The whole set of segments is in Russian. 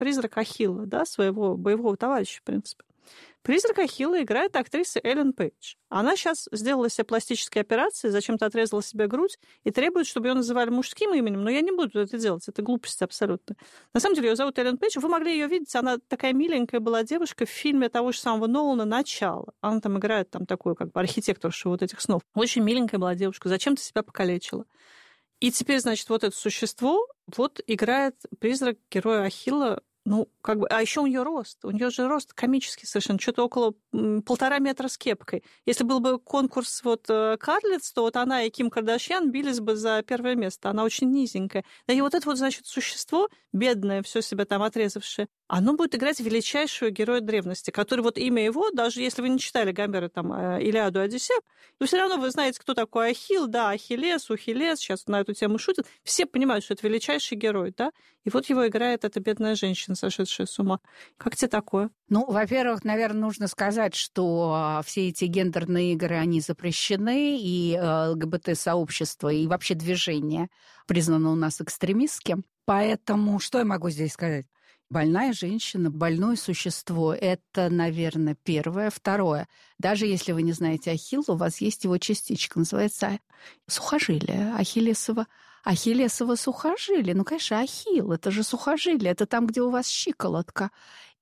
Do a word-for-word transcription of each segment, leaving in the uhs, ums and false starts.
призрак Ахилла, да, своего боевого товарища, в принципе. Призрак Ахилла играет актриса Эллен Пейдж. Она сейчас сделала себе пластические операции, зачем-то отрезала себе грудь и требует, чтобы ее называли мужским именем, но я не буду это делать, это глупость абсолютно. На самом деле ее зовут Эллен Пейдж, вы могли ее видеть, она такая миленькая была девушка в фильме того же самого Нолана «Начало». Она там играет там такую как бы архитекторшу вот этих снов. Очень миленькая была девушка, зачем ты себя покалечила? И теперь, значит, вот это существо вот играет призрак героя Ахилла. Ну, как бы, а еще у нее рост. У нее же рост комический совершенно, что-то около м, полтора метра с кепкой. Если был бы конкурс вот Карлиц, то вот она и Ким Кардашьян бились бы за первое место. Она очень низенькая. Да и вот это вот, значит, существо, бедное, все себя там отрезавшее, оно будет играть величайшего героя древности, который вот имя его, даже если вы не читали Гомера, там, Илиаду, Одиссею, то все равно вы знаете, кто такой Ахилл, да, Ахиллес, Ухиллес, сейчас на эту тему шутят. Все понимают, что это величайший герой, да? И вот его играет эта бедная женщина, сошедшая с ума. Как тебе такое? Ну, во-первых, наверное, нужно сказать, что все эти гендерные игры, они запрещены, и ЛГБТ-сообщество, и вообще движение признано у нас экстремистским. Поэтому что я могу здесь сказать? Больная женщина, больное существо – это, наверное, первое. Второе. Даже если вы не знаете Ахилла, у вас есть его частичка, называется сухожилие Ахиллесово. Ахиллесово сухожилие. Ну, конечно, Ахилл – это же сухожилие, это там, где у вас щиколотка.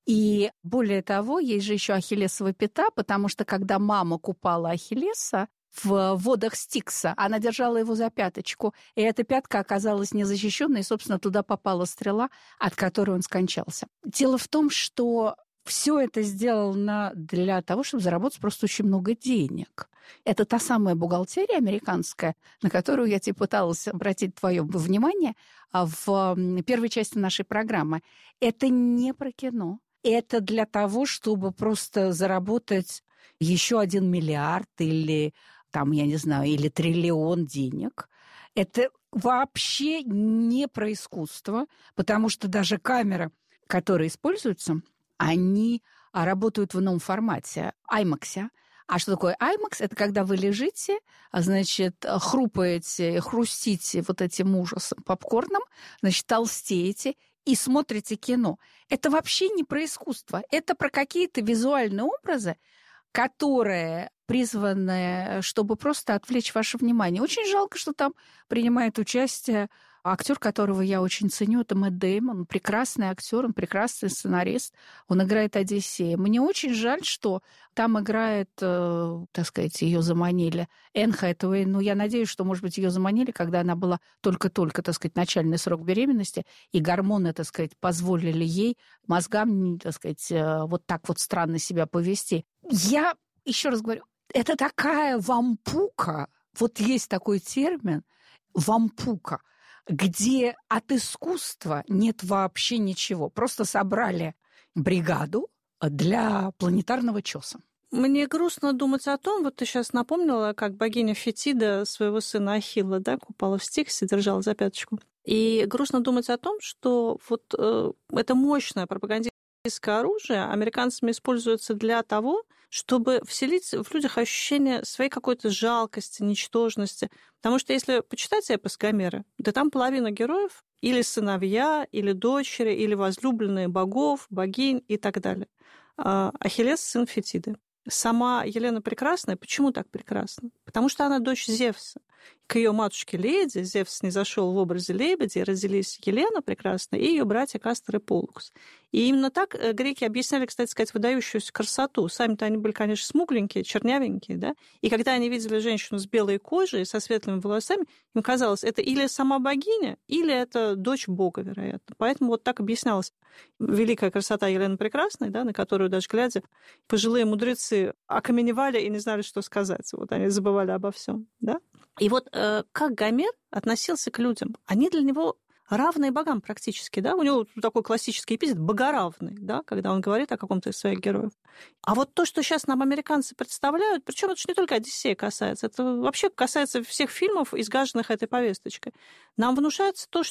И более того, есть же еще Ахиллесова пята, потому что когда мама купала Ахиллеса в водах Стикса, она держала его за пяточку, и эта пятка оказалась незащищенной, и, собственно, туда попала стрела, от которой он скончался. Дело в том, что все это сделано для того, чтобы заработать просто очень много денег. Это та самая бухгалтерия американская, на которую я тебе пыталась обратить твое внимание в первой части нашей программы. Это не про кино. Это для того, чтобы просто заработать еще один миллиард или, там, я не знаю, или триллион денег. Это вообще не про искусство, потому что даже камеры, которые используются, они работают в ином формате, IMAX. А что такое IMAX? Это когда вы лежите, значит, хрупаете, хрустите вот этим ужасом попкорном, значит, толстеете и смотрите кино. Это вообще не про искусство. Это про какие-то визуальные образы, которые призваны, чтобы просто отвлечь ваше внимание. Очень жалко, что там принимает участие актер, которого я очень ценю, это Мэтт Дэймон. Он прекрасный актер, он прекрасный сценарист, он играет Одиссея. Мне очень жаль, что там играет, э, так сказать, ее заманили Энн Хэтэуэй. Ну, я надеюсь, что, может быть, ее заманили, когда она была только-только, так сказать, начальный срок беременности, и гормоны, так сказать, позволили ей, мозгам, так сказать, э, вот так вот странно себя повести. Я еще раз говорю, это такая вампука, вот есть такой термин, вампука, где от искусства нет вообще ничего. Просто собрали бригаду для планетарного чёса. Мне грустно думать о том, вот ты сейчас напомнила, как богиня Фетида своего сына Ахилла, да, купала в Стиксе, держала за пяточку. И грустно думать о том, что вот э, это мощное пропагандистское оружие американцами используется для того, чтобы вселить в людях ощущение своей какой-то жалкости, ничтожности. Потому что если почитать эпос Гомера, да там половина героев или сыновья, или дочери, или возлюбленные богов, богинь и так далее. Ахиллес – сын Фетиды. Сама Елена Прекрасная, почему так прекрасна? Потому что она дочь Зевса. К ее матушке Леди Зевс снизошел в образе лебедя, и родились Елена Прекрасная и ее братья Кастор и Полукс. И именно так греки объясняли, кстати сказать, выдающуюся красоту. Сами-то они были, конечно, смугленькие, чернявенькие, да? И когда они видели женщину с белой кожей, со светлыми волосами, им казалось, это или сама богиня, или это дочь бога, вероятно. Поэтому вот так объяснялась великая красота Елены Прекрасной, да, на которую даже глядя, пожилые мудрецы окаменевали и не знали, что сказать. Вот они забывали обо всем, да? И вот э, как Гомер относился к людям, они для него равные богам практически, да? У него такой классический эпизод богоравный, да, когда он говорит о каком-то из своих героев. А вот то, что сейчас нам американцы представляют, причем это же не только Одиссея касается, это вообще касается всех фильмов, изгаженных этой повесточкой. Нам внушается то, что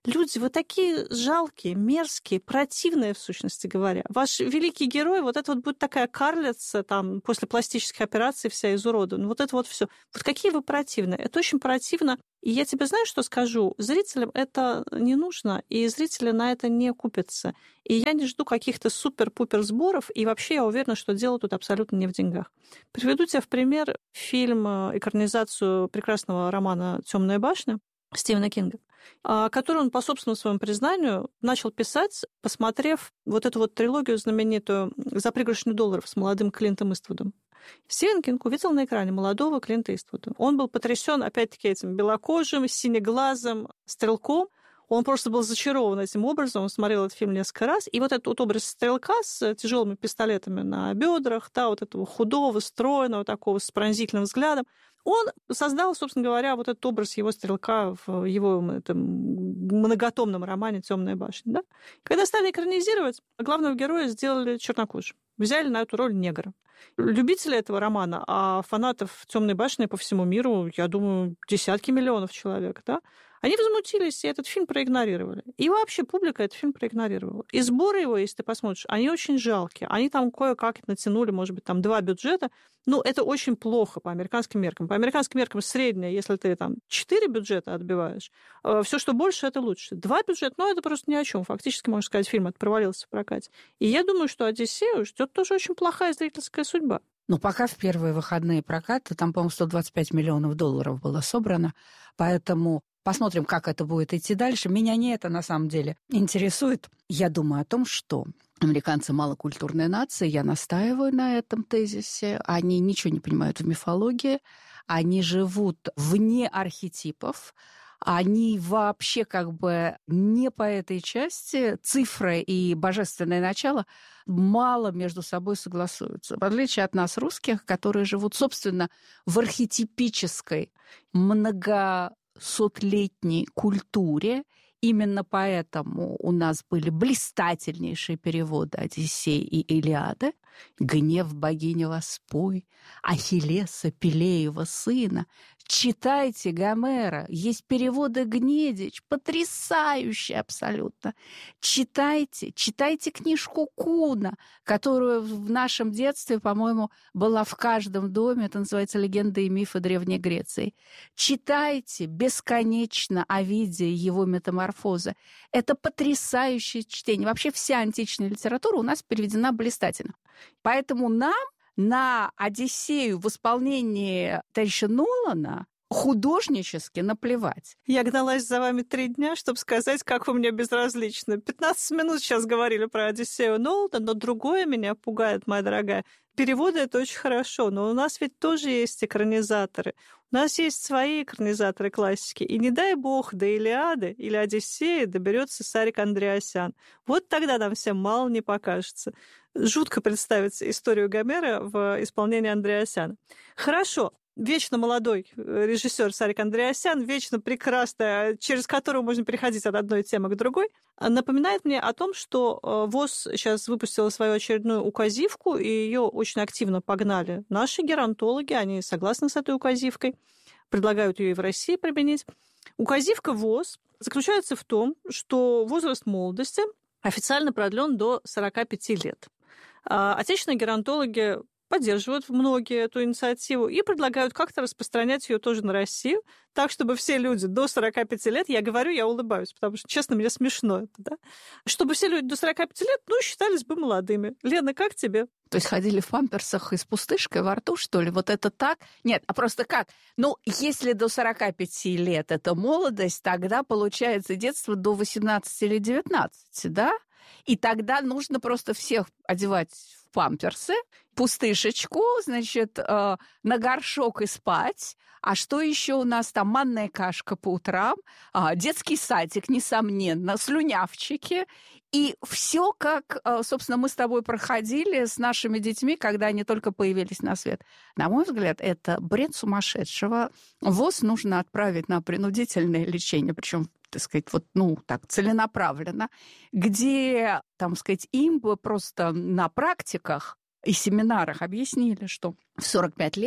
Люди, вы такие жалкие, мерзкие, противные, в сущности говоря. Ваш великий герой, вот это вот будет такая карлица, там, после пластических операций вся изуродована. Вот это вот все. Вот какие вы противные. Это очень противно. И я тебе знаю, что скажу? Зрителям это не нужно, и зрители на это не купятся. И я не жду каких-то супер-пупер сборов, и вообще я уверена, что дело тут абсолютно не в деньгах. Приведу тебе в пример фильм, экранизацию прекрасного романа «Темная башня» Стивена Кинга, который он, по собственному своему признанию, начал писать, посмотрев вот эту вот трилогию знаменитую «За пригоршню долларов» с молодым Клинтом Иствудом. Стивен Кинг увидел на экране молодого Клинта Иствуда. Он был потрясен, опять-таки, этим белокожим, синеглазым стрелком. Он просто был зачарован этим образом. Он смотрел этот фильм несколько раз. И вот этот вот образ стрелка с тяжелыми пистолетами на бедрах, да, вот этого худого, стройного, такого с пронзительным взглядом, он создал, собственно говоря, вот этот образ его стрелка в его этом многотомном романе «Темная башня». Да? Когда стали экранизировать, главного героя сделали чернокожим. Взяли на эту роль негра. Любители этого романа, а фанатов «Темной башни» по всему миру, я думаю, десятки миллионов человек, да, они возмутились и этот фильм проигнорировали. И вообще публика этот фильм проигнорировала. И сборы его, если ты посмотришь, они очень жалкие. Они там кое-как натянули, может быть, там два бюджета. Ну, это очень плохо по американским меркам. По американским меркам среднее, если ты там четыре бюджета отбиваешь, все, что больше, это лучше. Два бюджета, ну, это просто ни о чем. Фактически, можно сказать, фильм этот провалился в прокате. И я думаю, что «Одиссею» ждет тоже очень плохая зрительская судьба. Ну, пока в первые выходные проката, там, по-моему, сто двадцать пять миллионов долларов было собрано, поэтому посмотрим, как это будет идти дальше. Меня не это, на самом деле, интересует. Я думаю о том, что американцы малокультурная нация, я настаиваю на этом тезисе, они ничего не понимают в мифологии, они живут вне архетипов, они вообще как бы не по этой части, цифры и божественное начало мало между собой согласуются. В отличие от нас, русских, которые живут, собственно, в архетипической, многосотлетней культуре. Именно поэтому у нас были блистательнейшие переводы «Одиссей» и «Илиады», «Гнев богини воспой», «Ахиллеса, Пелеева сына». Читайте Гомера, есть переводы Гнедич, потрясающие абсолютно. Читайте, читайте книжку Куна, которую в нашем детстве, по-моему, была в каждом доме, это называется «Легенды и мифы Древней Греции». Читайте бесконечно Овидия и его метаморфозы. Это потрясающее чтение. Вообще вся античная литература у нас переведена блистательно. Поэтому нам на «Одиссею» в исполнении товарища Нолана художнически наплевать. Я гналась за вами три дня, чтобы сказать, как вы мне безразличны. пятнадцать минут сейчас говорили про «Одиссею» Нолана, но другое меня пугает, моя дорогая. Переводы — это очень хорошо, но у нас ведь тоже есть экранизаторы. У нас есть свои экранизаторы классики. И не дай бог до «Илиады» или «Одиссеи» доберется Сарик Андреасян. Вот тогда нам всем мало не покажется. Жутко представить историю Гомера в исполнении Андреасяна. Хорошо. Вечно молодой режиссер Сарик Андреасян, вечно прекрасный, через которого можно переходить от одной темы к другой, напоминает мне о том, что ВОЗ сейчас выпустила свою очередную указивку, и ее очень активно погнали наши геронтологи, они согласны с этой указивкой, предлагают ее и в России применить. Указивка ВОЗ заключается в том, что возраст молодости официально продлен до сорока пяти лет. Отечественные геронтологи поддерживают многие эту инициативу и предлагают как-то распространять ее тоже на Россию, так, чтобы все люди до сорока пяти лет, я говорю, я улыбаюсь, потому что, честно, мне смешно это, да, чтобы все люди до сорока пяти лет, ну, считались бы молодыми. Лена, как тебе? То есть ходили в памперсах и с пустышкой во рту, что ли? Вот это так? Нет, а просто как? Ну, если до сорока пяти лет это молодость, тогда получается детство до восемнадцати или девятнадцати, да? И тогда нужно просто всех одевать в памперсы, пустышечку, значит, э, на горшок и спать. А что еще у нас там? Манная кашка по утрам, э, детский садик, несомненно, слюнявчики. И все, как, э, собственно, мы с тобой проходили с нашими детьми, когда они только появились на свет. На мой взгляд, это бред сумасшедшего. ВОЗ нужно отправить на принудительное лечение, причем, так сказать, вот, ну, так, целенаправленно, где, там, сказать, им бы просто на практиках и семинарах объяснили, что в сорок пять лет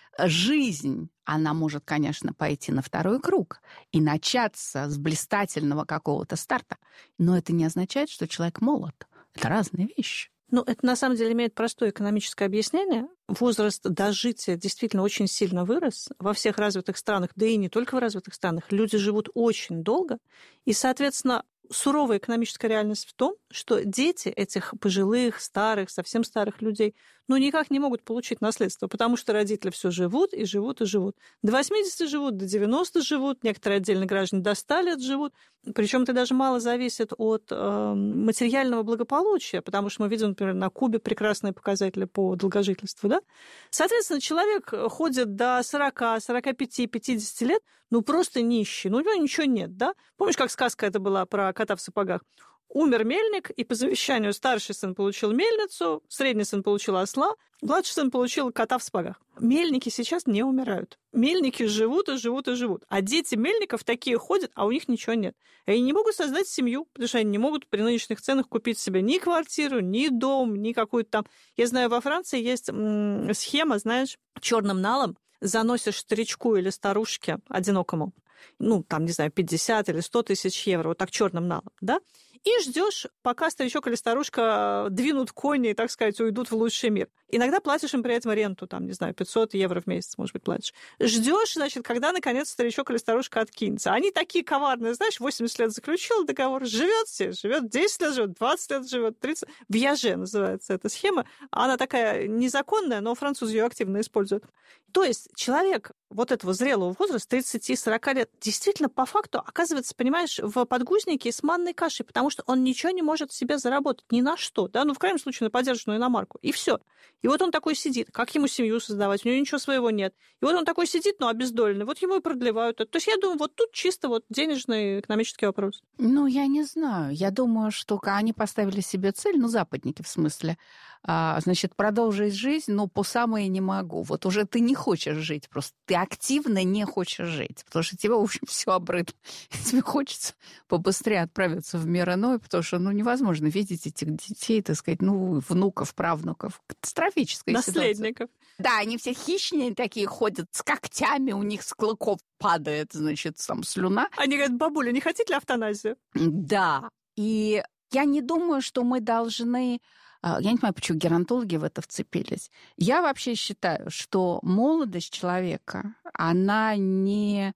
жизнь, она может, конечно, пойти на второй круг и начаться с блистательного какого-то старта, но это не означает, что человек молод. Это разные вещи. Ну, это на самом деле имеет простое экономическое объяснение. Возраст дожития действительно очень сильно вырос во всех развитых странах, да и не только в развитых странах. Люди живут очень долго, и, соответственно, суровая экономическая реальность в том, что дети этих пожилых, старых, совсем старых людей, ну, никак не могут получить наследство, потому что родители все живут и живут и живут. До восьмидесяти живут, до девяноста живут, некоторые отдельные граждане до ста лет живут. Причем это даже мало зависит от э, материального благополучия, потому что мы видим, например, на Кубе прекрасные показатели по долгожительству, да? Соответственно, человек ходит до сорока, сорока пяти, пятидесяти лет, ну, просто нищий, ну, у него ничего нет, да? Помнишь, как сказка это была про кота в сапогах? Умер мельник, и по завещанию старший сын получил мельницу, средний сын получил осла, младший сын получил кота в сапогах. Мельники сейчас не умирают. Мельники живут и живут и живут. А дети мельников такие ходят, а у них ничего нет. И они не могут создать семью, потому что они не могут при нынешних ценах купить себе ни квартиру, ни дом, ни какую-то там... Я знаю, во Франции есть м- схема, знаешь, черным налом заносишь старичку или старушке одинокому, ну, там, не знаю, пятьдесят или сто тысяч евро, вот так черным налом, да, и ждешь, пока старичок или старушка двинут кони и, так сказать, уйдут в лучший мир. Иногда платишь им при этом ренту, там, не знаю, пятьсот евро в месяц, может быть, платишь. Ждешь, значит, когда, наконец, старичок или старушка откинется. Они такие коварные, знаешь, восемьдесят лет заключил договор, живет все, живет десять лет, живет двадцать лет, живет тридцать. Вьяже называется эта схема. Она такая незаконная, но французы ее активно используют. То есть человек вот этого зрелого возраста, тридцати-сорока лет, действительно, по факту, оказывается, понимаешь, в подгузнике с манной кашей, потому что он ничего не может себе заработать, ни на что, да, ну, в крайнем случае, на подержанную иномарку, и все. И вот он такой сидит, как ему семью создавать, у него ничего своего нет. И вот он такой сидит, ну, обездоленный, вот ему и продлевают это. То есть я думаю, вот тут чисто вот денежный экономический вопрос. Ну, я не знаю. Я думаю, что они поставили себе цель, ну, западники в смысле, а, значит, продолжить жизнь, но по самое не могу. Вот уже ты не хочешь жить, просто ты активно не хочешь жить, потому что тебе, в общем, все обрыдло. Тебе хочется побыстрее отправиться в мир иной, потому что, ну, невозможно видеть этих детей, так сказать, ну, внуков, правнуков. Катастрофическая Наследников. ситуация. Да, они все хищные такие ходят с когтями, у них с клыков падает, значит, там слюна. Они говорят, бабуля, не хотите ли эвтаназию? Да, и я не думаю, что мы должны... Я не понимаю, почему геронтологи в это вцепились. Я вообще считаю, что молодость человека, она не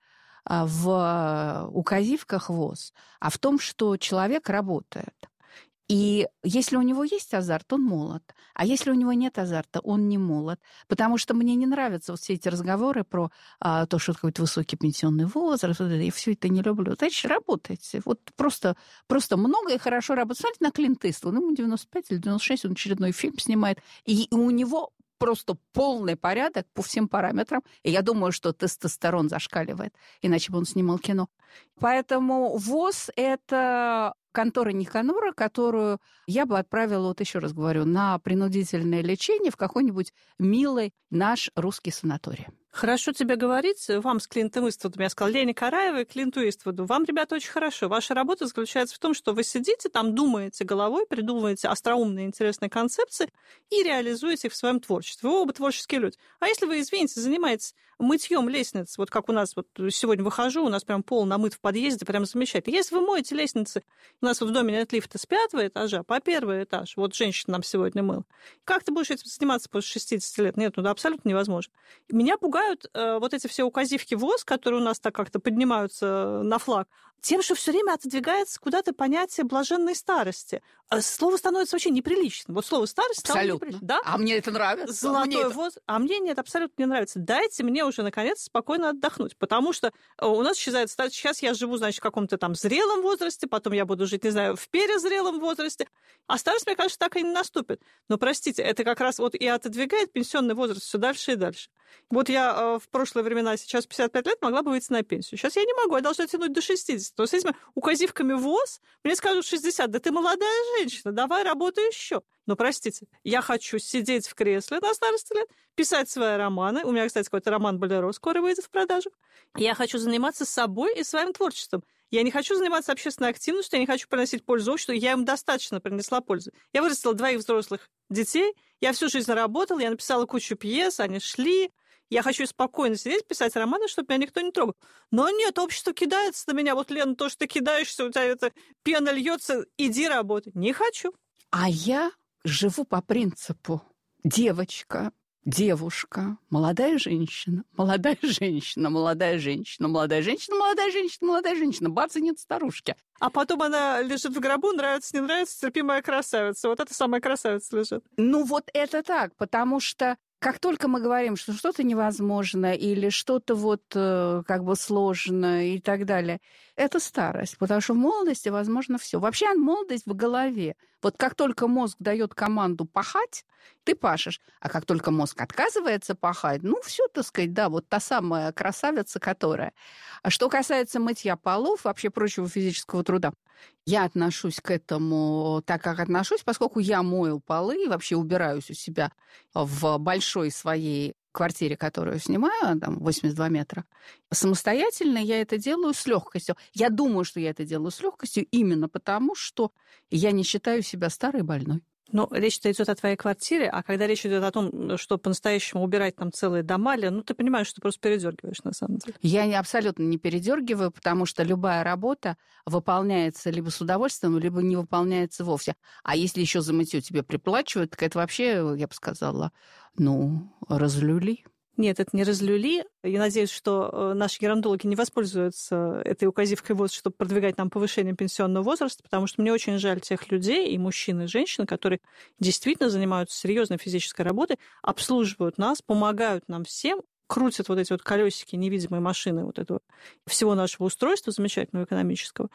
в указивках ВОЗ, а в том, что человек работает. И если у него есть азарт, он молод. А если у него нет азарта, он не молод. Потому что мне не нравятся вот все эти разговоры про а, то, что какой-то высокий пенсионный возраст. Я все это не люблю. Значит, работайте. Вот просто, просто много и хорошо работать. Смотрите на Клинта Иствуда. Ну, ему девяносто пять или девяносто шесть, он очередной фильм снимает. И у него просто полный порядок по всем параметрам. И я думаю, что тестостерон зашкаливает. Иначе бы он снимал кино. Поэтому ВОЗ – это... контора Никанора, которую я бы отправила, вот еще раз говорю, на принудительное лечение в какой-нибудь милый наш русский санаторий. Хорошо тебе говорить, вам с Клинтом Иствудом, я сказала, Лене Караевой и Клинту Иствуду. Вам, ребята, очень хорошо. Ваша работа заключается в том, что вы сидите там, думаете головой, придумываете остроумные, интересные концепции и реализуете их в своем творчестве. Вы оба творческие люди. А если вы, извините, занимаетесь мытьем лестниц, вот как у нас, вот сегодня выхожу, у нас прям пол намыт в подъезде, прям замечательно. Если вы моете лестницы, у нас вот в доме нет лифта с пятого этажа по первый этаж, вот женщина нам сегодня мыла, как ты будешь этим заниматься после шестидесяти лет? Нет, ну да, абсолютно невозможно. Меня пугает вот эти все указивки ВОЗ, которые у нас так как-то поднимаются на флаг, тем, что все время отодвигается куда-то понятие блаженной старости. Слово становится вообще неприличным. Вот слово старость стало неприличным. Да? А мне это нравится. Золотой ВОЗ. А мне нет, абсолютно не нравится. Дайте мне уже, наконец, спокойно отдохнуть, потому что у нас исчезает старость. Сейчас я живу, значит, в каком-то там зрелом возрасте, потом я буду жить, не знаю, в перезрелом возрасте. А старость, мне кажется, так и не наступит. Но, простите, это как раз вот и отодвигает пенсионный возраст все дальше и дальше. Вот я в прошлые времена, сейчас пятьдесят пять лет, могла бы выйти на пенсию. Сейчас я не могу, я должна тянуть до шестидесяти. То с этими указивками ВОЗ мне скажут шестьдесят, да ты молодая женщина, давай работай еще. Но, простите, я хочу сидеть в кресле на старости лет, писать свои романы. У меня, кстати, какой-то роман «Болеро» скоро выйдет в продажу. Я хочу заниматься собой и своим творчеством. Я не хочу заниматься общественной активностью, я не хочу приносить пользу обществу, я им достаточно принесла пользу. Я вырастила двоих взрослых детей, я всю жизнь работала, я написала кучу пьес, они шли. Я хочу спокойно сидеть, писать романы, чтобы меня никто не трогал. Но нет, общество кидается на меня. Вот, Лена, то, что ты кидаешься, у тебя эта пена льется, иди работай. Не хочу. А я живу по принципу девочка, девушка, молодая женщина, молодая женщина, молодая женщина, молодая женщина, молодая женщина, молодая женщина. Бац, и нет старушки. А потом она лежит в гробу, нравится, не нравится, терпимая красавица. Вот эта самая красавица лежит. Ну вот это так, потому что как только мы говорим, что что-то невозможно или что-то вот э, как бы сложно и так далее, это старость, потому что в молодости возможно все. Вообще молодость в голове. Вот как только мозг дает команду пахать, ты пашешь. А как только мозг отказывается пахать, ну все, так сказать, да, вот та самая красавица, которая. А что касается мытья полов, вообще прочего физического труда, я отношусь к этому так, как отношусь, поскольку я мою полы и вообще убираюсь у себя в большой своей квартире, которую снимаю, там восемьдесят два метра. Самостоятельно я это делаю с легкостью. Я думаю, что я это делаю с легкостью именно потому, что я не считаю себя старой и больной. Ну, речь-то идет о твоей квартире, а когда речь идет о том, что по-настоящему убирать там целые дома, ну, ты понимаешь, что ты просто передергиваешь, на самом деле. Я не, абсолютно не передергиваю, потому что любая работа выполняется либо с удовольствием, либо не выполняется вовсе. А если еще за мытье тебе приплачивают, так это вообще, я бы сказала, ну, разлюли. Нет, это не разлюли. Я надеюсь, что наши герондологи не воспользуются этой указивкой ВОЗ, чтобы продвигать нам повышение пенсионного возраста, потому что мне очень жаль тех людей, и мужчин, и женщин, которые действительно занимаются серьезной физической работой, обслуживают нас, помогают нам всем, крутят вот эти вот колесики невидимой машины вот этого всего нашего устройства замечательного экономического,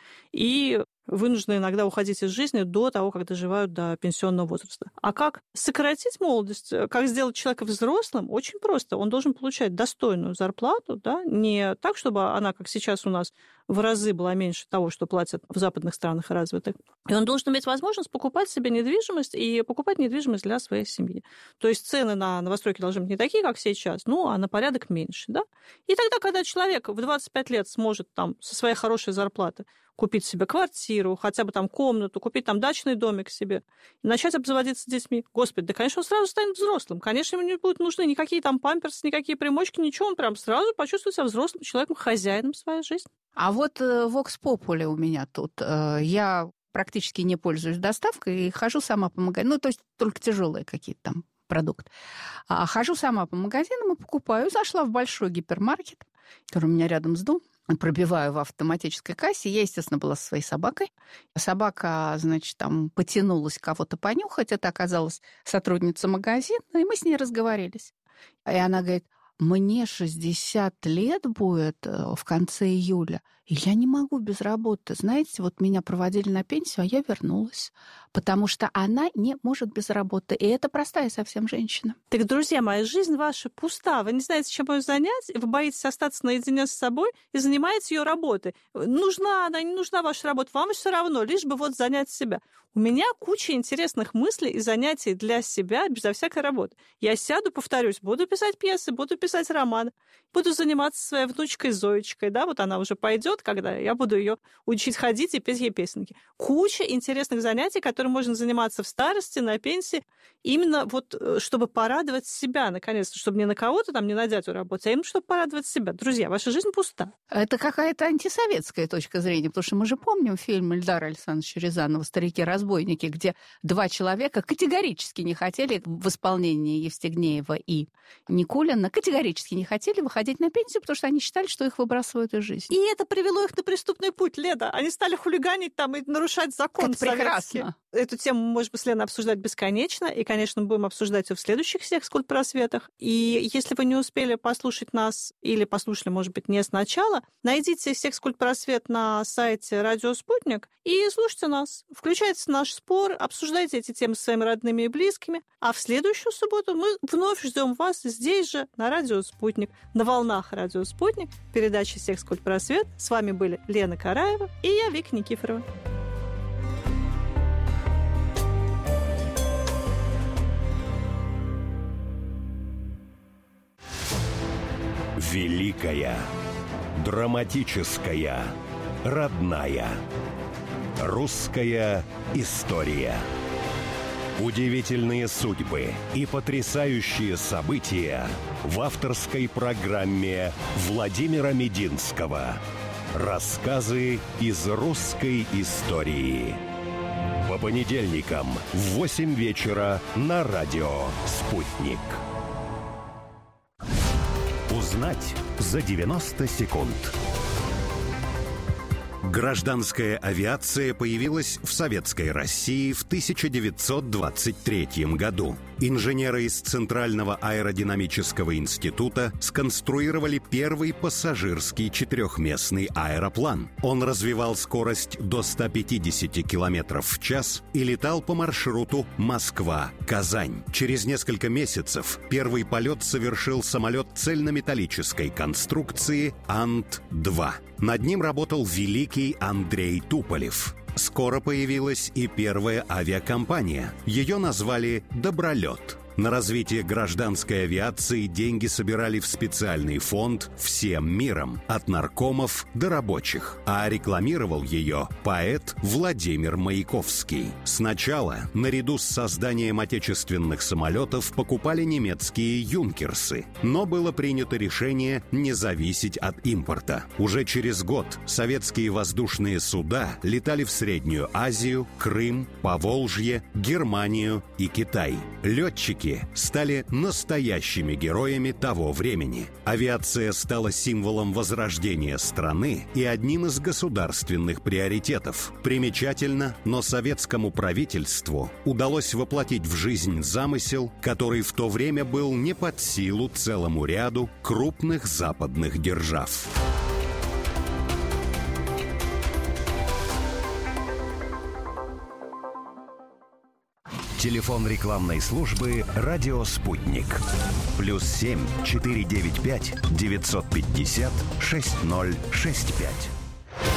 и вынуждены иногда уходить из жизни до того, как доживают до пенсионного возраста. А как сократить молодость, как сделать человека взрослым? Очень просто. Он должен получать достойную зарплату, да? Не так, чтобы она, как сейчас у нас, в разы была меньше того, что платят в западных странах развитых. И он должен иметь возможность покупать себе недвижимость и покупать недвижимость для своей семьи. То есть цены на новостройки должны быть не такие, как сейчас, ну, а на порядок меньше, да? И тогда, когда человек в двадцать пять лет сможет там со своей хорошей зарплаты купить себе квартиру, хотя бы там комнату, купить там дачный домик себе, и начать обзаводиться детьми. Господи, да, конечно, он сразу станет взрослым. Конечно, ему не будут нужны никакие там памперсы, никакие примочки, ничего. Он прям сразу почувствует себя взрослым человеком, хозяином своей жизни. А вот Vox Populi у меня тут. Я практически не пользуюсь доставкой и хожу сама по магазинам. Ну, то есть только тяжелые какие-то там продукты. А хожу сама по магазинам и покупаю. Зашла в большой гипермаркет, который у меня рядом с домом. Пробиваю в автоматической кассе. Я, естественно, была со своей собакой. Собака, значит, там потянулась кого-то понюхать. Это оказалась сотрудница магазина, и мы с ней разговорились. И она говорит: мне шестьдесят лет будет в конце июля, и я не могу без работы. Знаете, вот меня проводили на пенсию, а я вернулась, потому что она не может без работы. И это простая совсем женщина. Так, друзья мои, жизнь ваша пуста. Вы не знаете, чем ее занять, вы боитесь остаться наедине с собой и занимаетесь ее работой. Нужна она, не нужна ваша работа, вам все равно, лишь бы вот занять себя. У меня куча интересных мыслей и занятий для себя безо всякой работы. Я сяду, повторюсь, буду писать пьесы, буду писать романы, буду заниматься своей внучкой Зоечкой, да, вот она уже пойдет, когда я буду ее учить ходить и петь ей песенки. Куча интересных занятий, которыми можно заниматься в старости, на пенсии, именно вот чтобы порадовать себя, наконец-то, чтобы не на кого-то там, не на дядю работать, а именно чтобы порадовать себя. Друзья, ваша жизнь пуста. Это какая-то антисоветская точка зрения, потому что мы же помним фильм Эльдара Александровича Рязанова «Старики-разбойники», где два человека категорически не хотели в исполнении Евстигнеева и Никулина, категорически не хотели выходить на пенсию, потому что они считали, что их выбрасывают из жизни. И это привело их на преступный путь, Леда. Они стали хулиганить там и нарушать закон это прекрасно. Эту тему мы можем с Леной обсуждать бесконечно, и, конечно, будем обсуждать ее в следующих секс-культ-просветах. И если вы не успели послушать нас или послушали, может быть, не сначала, найдите секс-культ-просвет на сайте «Радио Спутник» и слушайте нас. Включайте наш спор, обсуждайте эти темы с своими родными и близкими. А в следующую субботу мы вновь ждем вас здесь же, на «Радио Спутник», на волнах «Радио Спутник», передача «Секс-культ-просвет». С вами были Лена Караева и я, Вика Никифорова. Великая, драматическая, родная. Русская история. Удивительные судьбы и потрясающие события в авторской программе Владимира Мединского. Рассказы из русской истории. По понедельникам в восемь вечера на радио «Спутник». Узнать за девяносто секунд. Гражданская авиация появилась в Советской России в тысяча девятьсот двадцать третьем году. Инженеры из Центрального аэродинамического института сконструировали первый пассажирский четырехместный аэроплан. Он развивал скорость до ста пятидесяти километров в час и летал по маршруту Москва-Казань. Через несколько месяцев первый полет совершил самолет цельнометаллической конструкции Ан-Т два. Над ним работал великий Андрей Туполев. Скоро появилась и первая авиакомпания. Ее назвали «Добролет». На развитие гражданской авиации деньги собирали в специальный фонд всем миром, от наркомов до рабочих. А рекламировал ее поэт Владимир Маяковский. Сначала, наряду с созданием отечественных самолетов, покупали немецкие «Юнкерсы». Но было принято решение не зависеть от импорта. Уже через год советские воздушные суда летали в Среднюю Азию, Крым, Поволжье, Германию и Китай. Летчики стали настоящими героями того времени. Авиация стала символом возрождения страны и одним из государственных приоритетов. Примечательно, но советскому правительству удалось воплотить в жизнь замысел, который в то время был не под силу целому ряду крупных западных держав. Телефон рекламной службы «Радио Спутник». Плюс семь четыре девять пять девятьсот пятьдесят шесть ноль шесть пять.